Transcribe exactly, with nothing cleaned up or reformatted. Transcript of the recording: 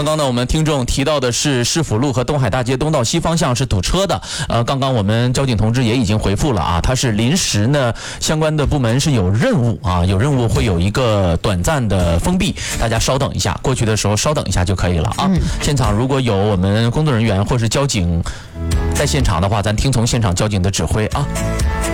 刚刚呢，我们听众提到的是市府路和东海大街东到西方向是堵车的。呃，刚刚我们交警同志也已经回复了啊，他是临时呢，相关的部门是有任务啊，有任务会有一个短暂的封闭，大家稍等一下，过去的时候稍等一下就可以了啊。嗯、现场如果有我们工作人员或是交警在现场的话，咱听从现场交警的指挥啊。